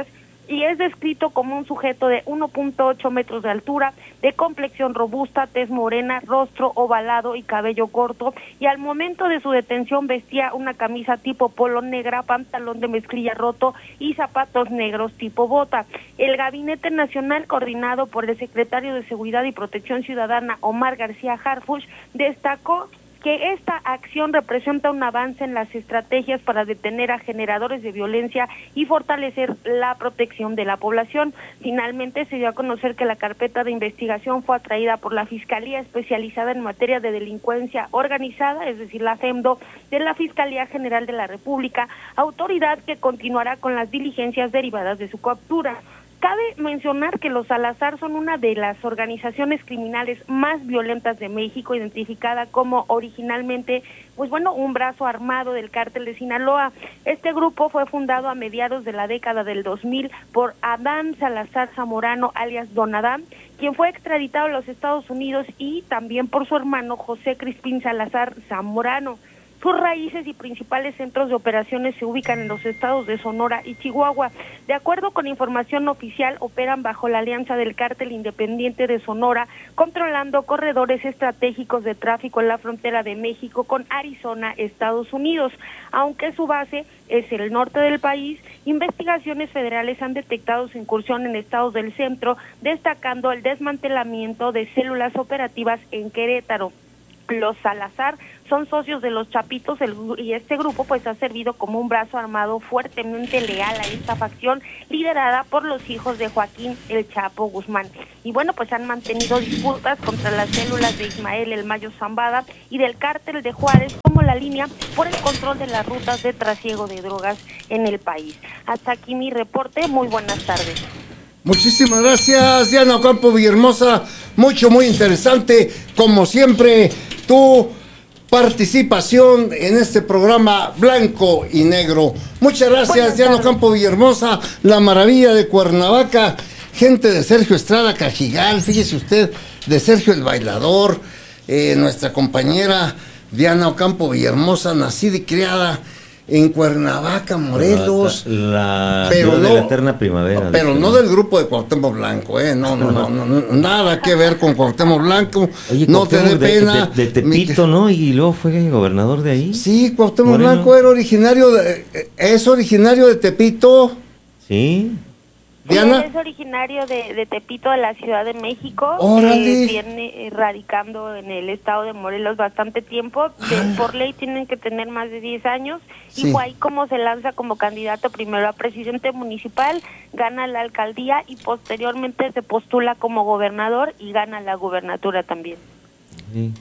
y es descrito como un sujeto de uno punto ocho metros de altura, de complexión robusta, tez morena, rostro ovalado y cabello corto, y al momento de su detención vestía una camisa tipo polo negra, pantalón de mezclilla roto y zapatos negros tipo bota. El Gabinete Nacional, coordinado por el secretario de Seguridad y Protección Ciudadana, Omar García Harfuch, destacó que esta acción representa un avance en las estrategias para detener a generadores de violencia y fortalecer la protección de la población. Finalmente se dio a conocer que la carpeta de investigación fue atraída por la Fiscalía Especializada en Materia de Delincuencia Organizada, es decir, la FEMDO, de la Fiscalía General de la República, autoridad que continuará con las diligencias derivadas de su captura. Cabe mencionar que los Salazar son una de las organizaciones criminales más violentas de México, identificada como originalmente, pues bueno, un brazo armado del cártel de Sinaloa. Este grupo fue fundado a mediados de la década del dos mil por Adán Salazar Zamorano, alias Don Adán, quien fue extraditado a los Estados Unidos, y también por su hermano José Crispín Salazar Zamorano. Sus raíces y principales centros de operaciones se ubican en los estados de Sonora y Chihuahua. De acuerdo con información oficial, operan bajo la alianza del Cártel Independiente de Sonora, controlando corredores estratégicos de tráfico en la frontera de México con Arizona, Estados Unidos. Aunque su base es el norte del país, investigaciones federales han detectado su incursión en estados del centro, destacando el desmantelamiento de células operativas en Querétaro. Los Salazar son socios de los Chapitos, el, y este grupo pues ha servido como un brazo armado fuertemente leal a esta facción liderada por los hijos de Joaquín El Chapo Guzmán. Y bueno, pues han mantenido disputas contra las células de Ismael El Mayo Zambada y del Cártel de Juárez como la línea por el control de las rutas de trasiego de drogas en el país. Hasta aquí mi reporte, muy buenas tardes. Muchísimas gracias, Diana Ocampo Villahermosa, mucho, muy interesante, como siempre, tu participación en este programa blanco y negro. Muchas gracias, Diana Ocampo Villahermosa, la maravilla de Cuernavaca, gente de Sergio Estrada Cajigal, fíjese usted, de Sergio el Bailador, eh, nuestra compañera Diana Ocampo Villahermosa, nacida y criada en Cuernavaca, Morelos, la, la pero no, de la eterna primavera. No, pero no del grupo de Cuauhtémoc Blanco, eh, no, no, no, no, no, nada que ver con Cuauhtémoc Blanco. Oye, no te dé pena. De, de, de Tepito, mi... ¿no? Y luego fue gobernador de ahí. Sí, Cuauhtémoc Moreno. Blanco era originario, de, es originario de Tepito. Sí. Diana. Él es originario de, de Tepito, de la Ciudad de México. ¡Órale! Eh, viene eh, radicando en el estado de Morelos bastante tiempo. De, por ley tienen que tener más de diez años. Sí. Y fue ahí como se lanza como candidato primero a presidente municipal, gana la alcaldía y posteriormente se postula como gobernador y gana la gubernatura también. Sí.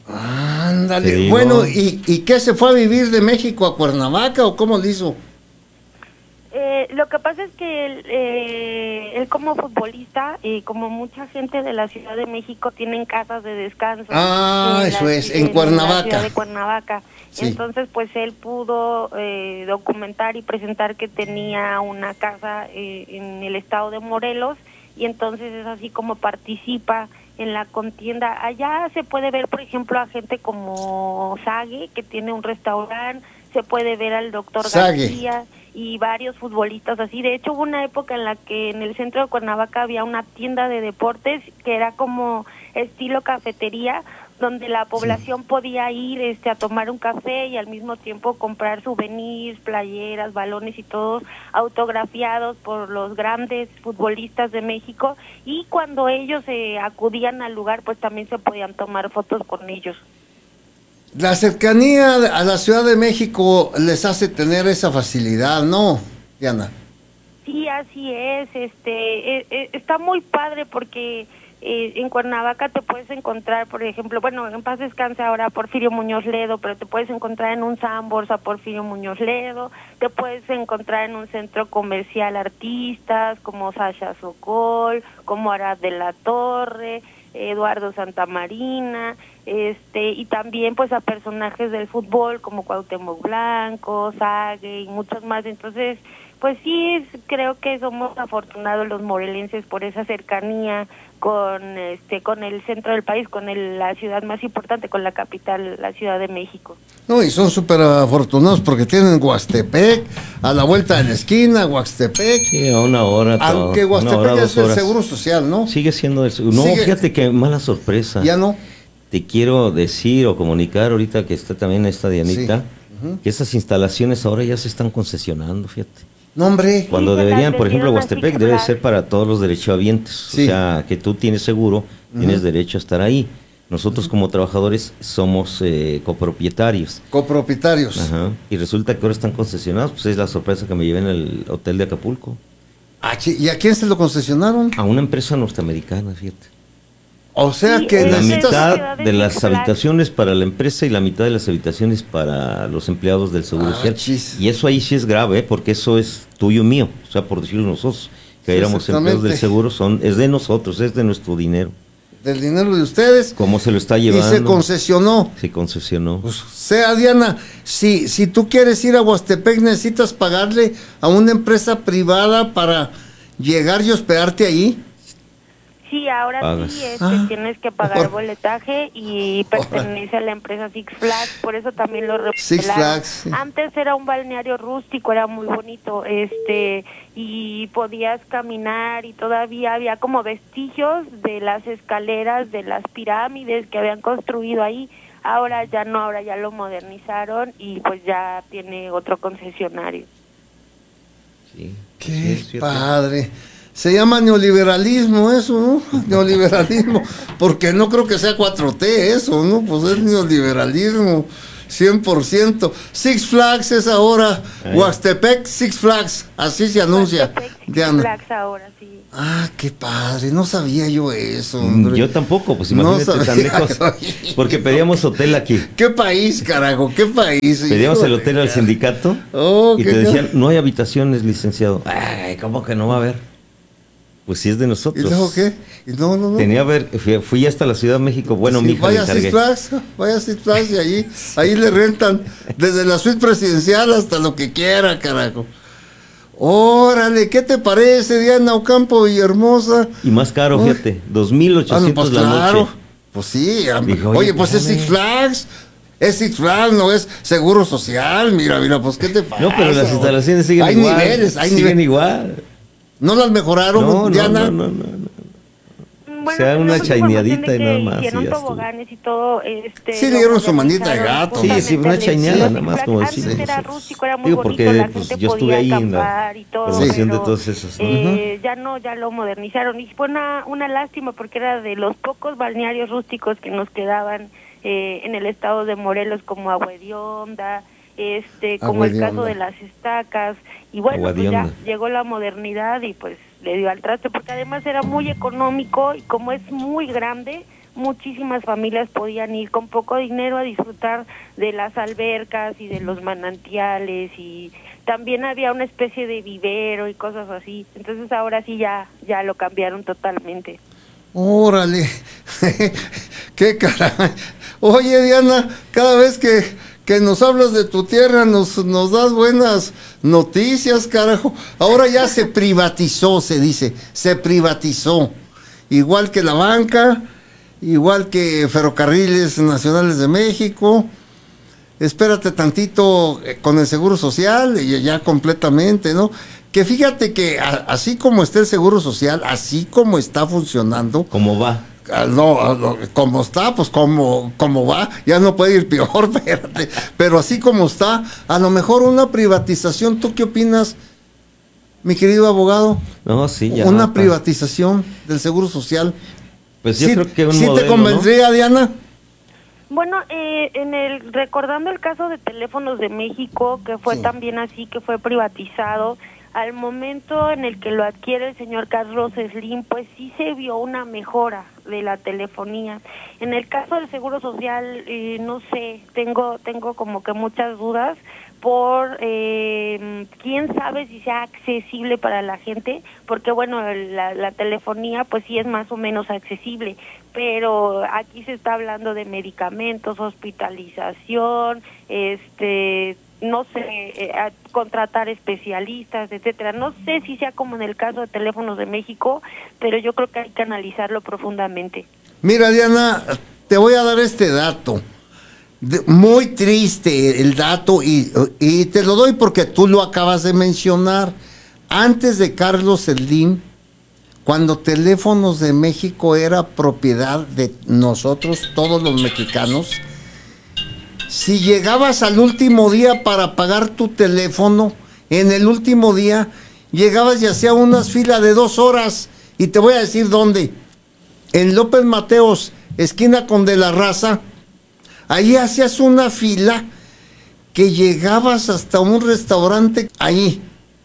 Ándale. Bueno, ¿y, ¿y qué se fue a vivir de México a Cuernavaca o cómo lo hizo? Eh, lo que pasa es que él, eh, él como futbolista y eh, como mucha gente de la Ciudad de México tienen casas de descanso. Ah, eso la, es, en, en Cuernavaca. la ciudad de Cuernavaca. Sí. Entonces, pues él pudo eh, documentar y presentar que tenía una casa eh, en el estado de Morelos, y entonces es así como participa en la contienda. Allá se puede ver, por ejemplo, a gente como Sague, que tiene un restaurante, se puede ver al doctor Sague. García y varios futbolistas así. De hecho, hubo una época en la que en el centro de Cuernavaca había una tienda de deportes que era como estilo cafetería, donde la población sí. podía ir este a tomar un café y al mismo tiempo comprar souvenirs, playeras, balones y todos autografiados por los grandes futbolistas de México, y cuando ellos eh, acudían al lugar pues también se podían tomar fotos con ellos. La cercanía a la Ciudad de México les hace tener esa facilidad, ¿no, Diana? Sí, así es. Este, eh, eh, está muy padre porque eh, en Cuernavaca te puedes encontrar, por ejemplo, bueno, en paz descanse ahora Porfirio Muñoz Ledo, pero te puedes encontrar en un Sanborns a Porfirio Muñoz Ledo, te puedes encontrar en un centro comercial artistas como Sasha Sokol, como Arad de la Torre, Eduardo Santamarina. este y también pues a personajes del fútbol como Cuauhtémoc Blanco, Sague y muchos más. Entonces, pues sí, es, creo que somos afortunados los morelenses por esa cercanía con este con el centro del país, con el, la ciudad más importante, con la capital, la Ciudad de México. No, y son súper afortunados porque tienen Huastepec a la vuelta de la esquina, Huastepec. Sí, a una hora. Aunque todo, Huastepec hora, ya es el horas. Seguro Social, ¿no? Sigue siendo el No, Sigue. Fíjate que mala sorpresa. Ya no. Te quiero decir o comunicar ahorita que está también esta Dianita, Sí. Uh-huh. que esas instalaciones ahora ya se están concesionando, fíjate. No, hombre. Cuando Sí, deberían, por ejemplo, vendieron a Huastepec Six debe Flags. ser para todos los derechohabientes. Sí. O sea, que tú tienes seguro, tienes Ujú. derecho a estar ahí. Nosotros como trabajadores somos eh, copropietarios. Copropietarios. Ajá. Y resulta que ahora están concesionados. Pues es la sorpresa que me llevé en el hotel de Acapulco. Ah, chi- ¿Y a quién se lo concesionaron? A una empresa norteamericana, fíjate. O sea Sí, que es La de necesitas... ciudad mitad de de las Six Flags. habitaciones para la empresa y la mitad de las habitaciones para los empleados del Seguro Ah, Social. chis. Y eso ahí sí es grave, ¿eh? Porque eso es tuyo y mío. O sea, por decirlo nosotros, que Sí, éramos empleados del exactamente. Seguro, son es de nosotros, es de nuestro dinero. Del dinero de ustedes. ¿Cómo se lo está Y llevando? se concesionó. Se concesionó. Pues, sea Diana, si, si tú quieres ir a Huastepec, necesitas pagarle a una empresa privada para llegar y hospedarte ahí. Sí, ahora Pagas. sí este, Ah. tienes que pagar Ahora. boletaje y pertenece a la empresa Six Flags, por eso también lo Six remodelaron. Flags, sí. Antes era un balneario rústico, era muy bonito, este y podías caminar y todavía había como vestigios de las escaleras, de las pirámides que habían construido ahí. Ahora ya no, ahora ya lo modernizaron y pues ya tiene otro concesionario. Sí. Qué Sí, es cierto. padre. Se llama neoliberalismo eso, ¿no? Neoliberalismo. Porque no creo que sea cuatro T eso, ¿no? Pues es neoliberalismo. cien por ciento. Six Flags es ahora. Ahí. Huastepec, Six Flags. Así se anuncia. Huastepec, Six Diana. Flags ahora sí. Ah, qué padre. No sabía yo eso, Mm, hombre. Yo tampoco, pues No imagínate tan sabía lejos. yo. Porque pedíamos hotel aquí. ¿Qué país, carajo? ¿Qué país? Pedíamos el Híjole, hotel al cara. sindicato Oh, y qué te ca- decían, no hay habitaciones, licenciado. Ay, ¿cómo que no va a haber? Pues sí es de ¿Y nosotros. luego qué? Y no, no, no. Tenía a ver, fui, fui hasta la Ciudad de México. Bueno, Sí, mi hija le vaya a Six encargué. Flags, vaya a Six Flags y ahí, ahí le rentan desde la suite presidencial hasta lo que quiera, carajo. Órale, ¿qué te parece, Diana Ocampo y hermosa? Y más caro, Uy. fíjate, dos mil Ah, no, ochocientos pues la claro. noche. Pues sí, am- Dije, oye, oye, pues es espérame. Six Flags. Es Six Flags, no es Seguro Social. Mira, mira, pues ¿qué te pasa? No, pero las instalaciones siguen hay igual. niveles, hay siguen niveles. igual. ¿No las mejoraron, No, no, Diana? no, no, no, no. Bueno, sea una tenemos información chaineadita de y que nada más, hicieron y ya estuvo. toboganes y todo, este, Sí, le lo dieron su manita de modernizaron gato. Sí, sí, justamente una al chaineada estilo nada más, Six como Flags. decimos Antes era nosotros. rústico, era muy Digo, bonito, porque, la pues, gente yo estuve podía ahí en la acampar y todo, promoción de pero, todos esos, ¿no? eh, ya no, ya lo modernizaron. Y fue una, una lástima porque era de los pocos balnearios rústicos que nos quedaban eh, en el estado de Morelos, como Agua Hedionda, este, como Agua el caso Hedionda. de las estacas. Y bueno, Agua pues ya Hedionda. llegó la modernidad y pues le dio al traste, porque además era muy económico y como es muy grande, muchísimas familias podían ir con poco dinero a disfrutar de las albercas y de los manantiales, y también había una especie de vivero y cosas así. Entonces ahora sí ya ya lo cambiaron totalmente. Órale, qué caray. Oye, Diana, cada vez que, que nos hablas de tu tierra nos, nos das buenas noticias, carajo. Ahora ya se privatizó, se dice, se privatizó. Igual que la banca, igual que Ferrocarriles Nacionales de México. Espérate tantito eh, con el Seguro Social y ya completamente, ¿no? Que fíjate que a- así como está el Seguro Social, así como está funcionando, ¿Cómo va? ah, no, ah, no, como está, pues como, como va, ya no puede ir peor, espérate, pero así como está, a lo mejor una privatización, ¿tú qué opinas, mi querido abogado? No, sí, ya. Una pa- privatización del Seguro Social. Pues yo ¿Sí, creo que un sí modelo, te convendría, Diana? Bueno, eh, en el recordando el caso de Teléfonos de México, que fue Sí. también así, que fue privatizado, al momento en el que lo adquiere el señor Carlos Slim, pues sí se vio una mejora. de la telefonía. En el caso del Seguro Social, eh, no sé, tengo tengo como que muchas dudas por eh, quién sabe si sea accesible para la gente, porque bueno, la, la telefonía pues sí es más o menos accesible, pero aquí se está hablando de medicamentos, hospitalización, este, no sé, eh, a contratar especialistas, etcétera. No sé si sea como en el caso de Teléfonos de México, pero yo creo que hay que analizarlo profundamente. Mira, Diana, te voy a dar este dato. De, muy triste el dato y, y te lo doy porque tú lo acabas de mencionar. Antes de Carlos Slim, cuando Teléfonos de México era propiedad de nosotros, todos los mexicanos, si llegabas al último día para pagar tu teléfono, en el último día llegabas y hacía unas filas de dos horas, y te voy a decir dónde. En López Mateos, esquina con De la Raza. Ahí hacías una fila que llegabas hasta un restaurante ahí.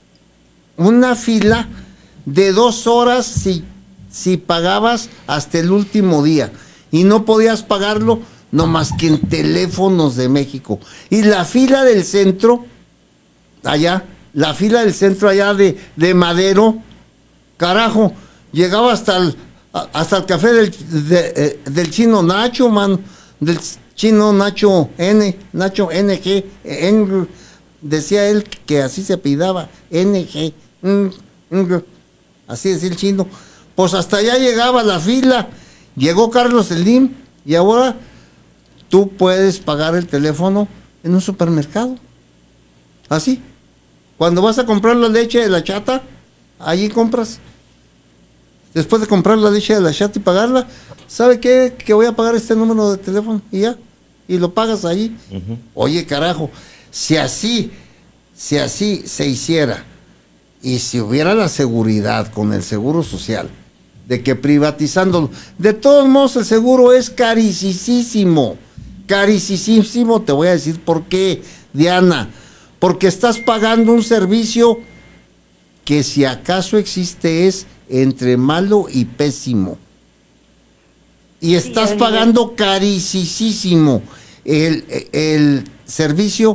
Una fila de dos horas si, si pagabas hasta el último día. Y no podías pagarlo no más que en Teléfonos de México. Y la fila del centro, allá, la fila del centro allá de, de Madero, carajo, llegaba hasta el, hasta el café del, de, del chino Nacho, man, del chino Nacho N, Nacho N G, N, decía él que así se apellidaba, N G, N, N, así decía el chino. Pues hasta allá llegaba la fila, llegó Carlos Slim y ahora tú puedes pagar el teléfono en un supermercado, así. Cuando vas a comprar la leche de la chata, allí compras. Después de comprar la leche de la chata y pagarla, ¿sabe qué? Que voy a pagar este número de teléfono y ya, y lo pagas ahí. Uh-huh. Oye, carajo, si así, si así se hiciera, y si hubiera la seguridad con el Seguro Social, de que privatizándolo, de todos modos el seguro es carísimo, carísimo, te voy a decir por qué, Diana, porque estás pagando un servicio que si acaso existe es entre malo y pésimo. Y estás sí, pagando carísimo el, el servicio